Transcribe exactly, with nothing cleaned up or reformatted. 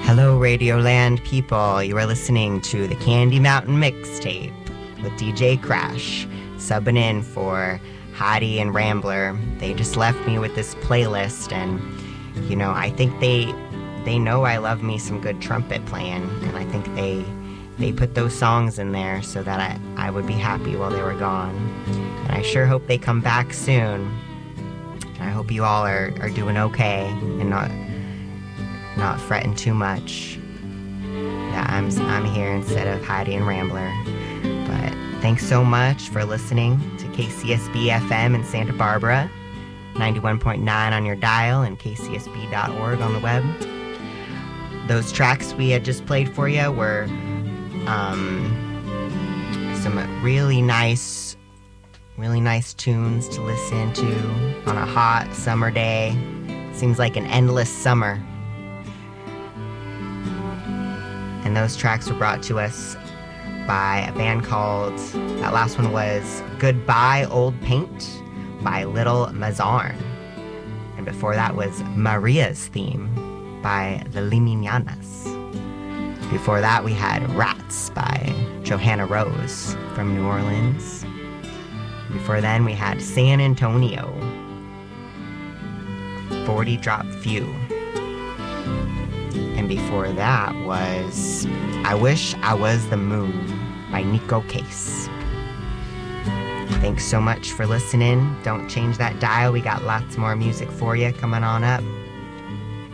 Hello, Radioland people. You are listening to the Candy Mountain Mixtape with D J Crash, subbing in for Hottie and Rambler. They just left me with this playlist, and, you know, I think they they know I love me some good trumpet playing, and I think they they put those songs in there so that I, I would be happy while they were gone. And I sure hope they come back soon. And I hope you all are, are doing okay and not not fretting too much. Yeah, I'm I'm here instead of Heidi and Rambler. But thanks so much for listening to K C S B F M in Santa Barbara, ninety-one point nine on your dial and K C S B dot org on the web. Those tracks we had just played for you were um, some really nice, really nice tunes to listen to on a hot summer day. Seems like an endless summer. And those tracks were brought to us by a band called, that last one was Goodbye Old Paint by Little Mazarn. And before that was Maria's Theme by the Limiñanas. Before that we had Rats by Johanna Rose from New Orleans. Before then we had San Antonio, forty Drop Few. And before that was I Wish I Was the Moon by Nico Case. Thanks so much for listening. Don't change that dial. We got lots more music for you coming on up.